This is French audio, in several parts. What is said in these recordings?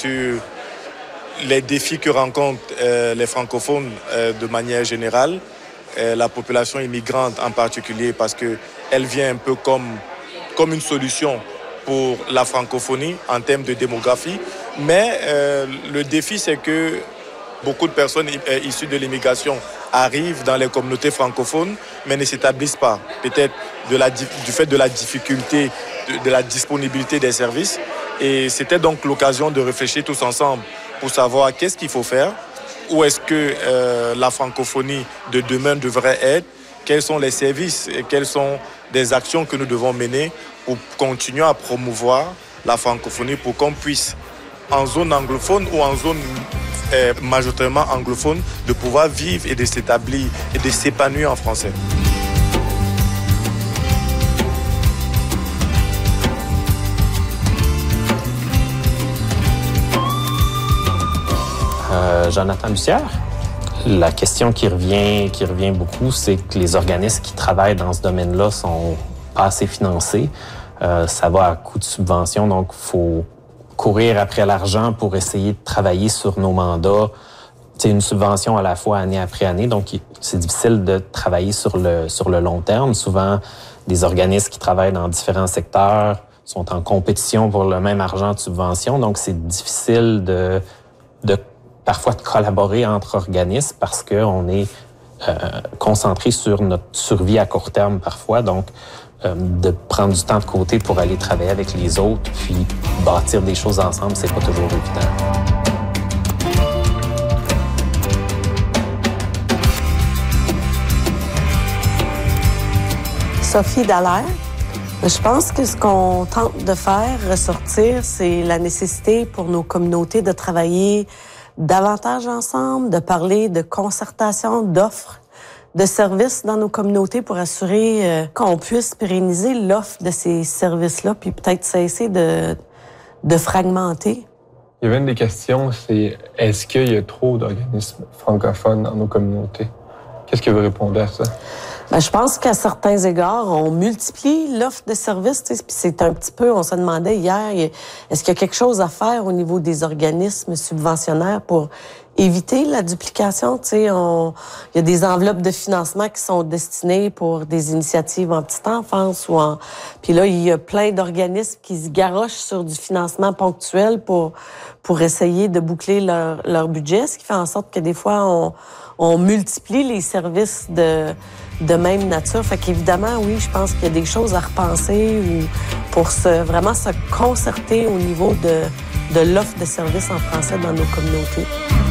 sur les défis que rencontrent les francophones de manière générale, la population immigrante en particulier, parce qu'elle vient un peu comme une solution pour la francophonie en termes de démographie. Mais le défi, c'est que beaucoup de personnes issues de l'immigration arrivent dans les communautés francophones, mais ne s'établissent pas. Peut-être du fait de la difficulté, de la disponibilité des services. Et c'était donc l'occasion de réfléchir tous ensemble pour savoir qu'est-ce qu'il faut faire, où est-ce que la francophonie de demain devrait être, quels sont les services et quelles sont des actions que nous devons mener pour continuer à promouvoir la francophonie, pour qu'on puisse, en zone anglophone ou en zone majoritairement anglophone, de pouvoir vivre et de s'établir et de s'épanouir en français. Jonathan Bussière, la question qui revient beaucoup, c'est que les organismes qui travaillent dans ce domaine-là sont pas assez financés. Ça va à coût de subvention, donc il faut courir après l'argent pour essayer de travailler sur nos mandats. C'est une subvention à la fois année après année, donc c'est difficile de travailler sur le long terme. Souvent, des organismes qui travaillent dans différents secteurs sont en compétition pour le même argent de subvention, donc c'est difficile de parfois de collaborer entre organismes parce qu'on est concentré sur notre survie à court terme parfois. Donc, de prendre du temps de côté pour aller travailler avec les autres puis bâtir des choses ensemble, c'est pas toujours évident. Sophie Dallaire. Je pense que ce qu'on tente de faire ressortir, c'est la nécessité pour nos communautés de travailler davantage ensemble, de parler de concertation, d'offres, de services dans nos communautés pour assurer qu'on puisse pérenniser l'offre de ces services-là, puis peut-être cesser de fragmenter. Il y avait une des questions, c'est est-ce qu'il y a trop d'organismes francophones dans nos communautés? Qu'est-ce que vous répondez à ça? Bien, je pense qu'à certains égards, on multiplie l'offre de services. Puis c'est un petit peu, on se demandait hier, est-ce qu'il y a quelque chose à faire au niveau des organismes subventionnaires pour éviter la duplication? Il y a des enveloppes de financement qui sont destinées pour des initiatives en petite enfance Puis là, il y a plein d'organismes qui se garochent sur du financement ponctuel pour essayer de boucler leur budget, ce qui fait en sorte que des fois, on multiplie les services de même nature. Fait qu'évidemment, oui, je pense qu'il y a des choses à repenser pour vraiment se concerter au niveau de l'offre de services en français dans nos communautés.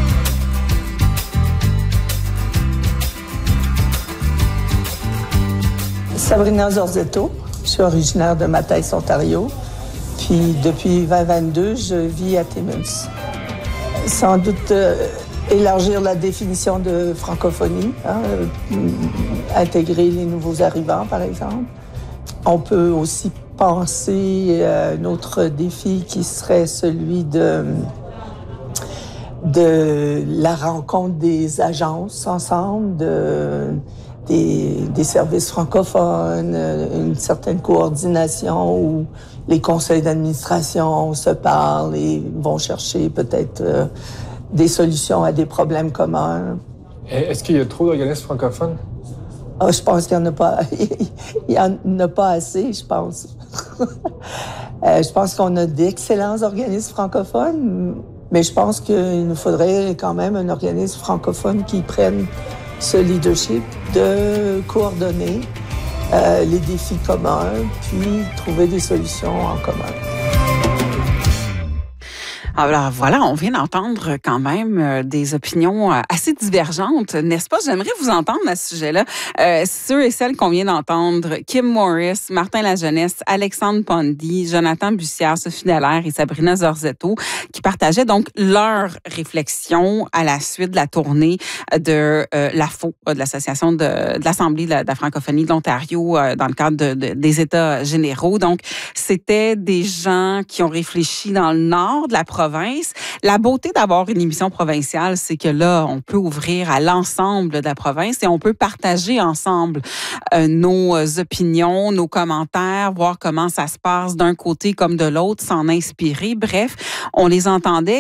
Sabrina Zorzetto, je suis originaire de Matteis, Ontario. Puis depuis 2022, je vis à Timmins. Sans doute élargir la définition de francophonie, intégrer les nouveaux arrivants, par exemple. On peut aussi penser à un autre défi qui serait celui de la rencontre des agences ensemble, des services francophones, une certaine coordination où les conseils d'administration se parlent et vont chercher peut-être des solutions à des problèmes communs. Est-ce qu'il y a trop d'organismes francophones? Je pense qu'il n'y en a pas. Il n'y en a pas assez, je pense. Je pense qu'on a d'excellents organismes francophones, mais je pense qu'il nous faudrait quand même un organisme francophone qui prenne ce leadership de coordonner les défis communs, puis trouver des solutions en commun. Alors voilà, on vient d'entendre quand même des opinions assez divergentes, n'est-ce pas? J'aimerais vous entendre à ce sujet-là. Ceux et celles qu'on vient d'entendre, Kim Morris, Martin Lajeunesse, Alexandre Pondy, Jonathan Bussière, Sophie Dallaire et Sabrina Zorzetto, qui partageaient donc leurs réflexions à la suite de la tournée de l'AFO, de l'Association de l'Assemblée de la francophonie de l'Ontario, dans le cadre des États généraux. Donc, c'était des gens qui ont réfléchi dans le nord de la province. La beauté d'avoir une émission provinciale, c'est que là, on peut ouvrir à l'ensemble de la province et on peut partager ensemble nos opinions, nos commentaires, voir comment ça se passe d'un côté comme de l'autre, s'en inspirer. Bref, on les entendait